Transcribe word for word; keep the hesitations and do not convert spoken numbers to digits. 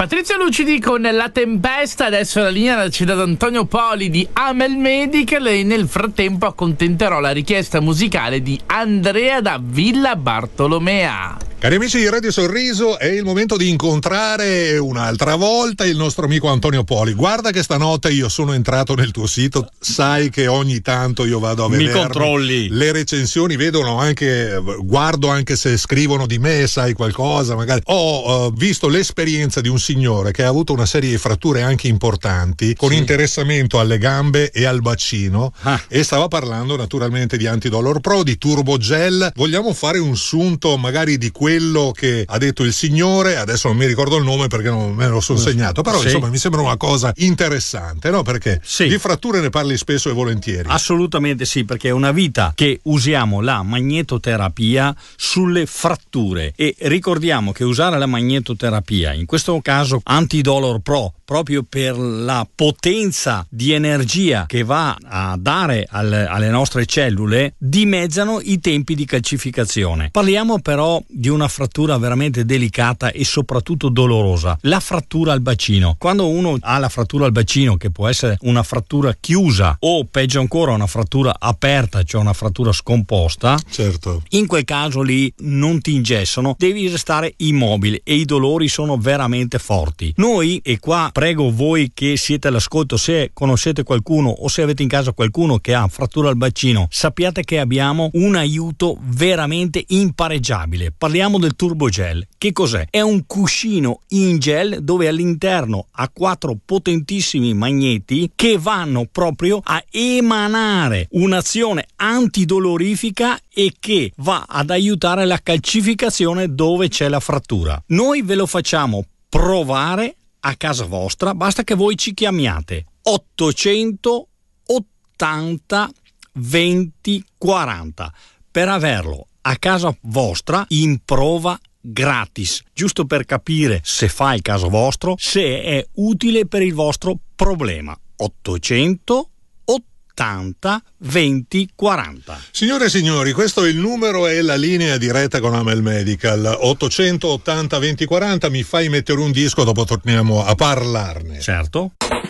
Patrizio Lucidi con La Tempesta. Adesso la linea c'è da Antonio Poli di Amel Medical e nel frattempo accontenterò la richiesta musicale di Andrea da Villa Bartolomea. Cari amici di Radio Sorriso, è il momento di incontrare un'altra volta il nostro amico Antonio Poli. Guarda che stanotte io sono entrato nel tuo sito, sai che ogni tanto io vado a vedere mi controlli le recensioni, vedono anche, guardo anche se scrivono di me, sai qualcosa magari. Ho uh, visto l'esperienza di un signore che ha avuto una serie di fratture anche importanti, con sì. interessamento alle gambe e al bacino, ah. e stava parlando naturalmente di Antidolor Pro, di Turbo Gel. Vogliamo fare un sunto magari di quello che ha detto il signore, adesso non mi ricordo il nome perché non me lo sono segnato, però sì. insomma mi sembra una cosa interessante, no? Perché sì. di fratture ne parli spesso e volentieri. Assolutamente sì, perché è una vita che usiamo la magnetoterapia sulle fratture, e ricordiamo che usare la magnetoterapia, in questo caso Antidolor Pro, proprio per la potenza di energia che va a dare al, alle nostre cellule, dimezzano i tempi di calcificazione. Parliamo però di una frattura veramente delicata e soprattutto dolorosa, la frattura al bacino. Quando uno ha la frattura al bacino, che può essere una frattura chiusa o peggio ancora una frattura aperta, cioè una frattura scomposta, certo. in quel caso lì non ti ingessano, devi restare immobile e i dolori sono veramente forti. Noi, e qua prego voi che siete all'ascolto, se conoscete qualcuno o se avete in casa qualcuno che ha frattura al bacino, sappiate che abbiamo un aiuto veramente impareggiabile. Parliamo del Turbo Gel. Che cos'è? È un cuscino in gel dove all'interno ha quattro potentissimi magneti che vanno proprio a emanare un'azione antidolorifica e che va ad aiutare la calcificazione dove c'è la frattura. Noi ve lo facciamo provare a casa vostra, basta che voi ci chiamiate ottocento ottanta venti quaranta per averlo a casa vostra in prova gratis, giusto per capire se fa il caso vostro, se è utile per il vostro problema. Ottocento ottanta venti quaranta. Signore e signori, questo è il numero e la linea diretta con Amel Medical. Ottocento ottanta venti quaranta. Mi fai mettere un disco, dopo torniamo a parlarne. Certo.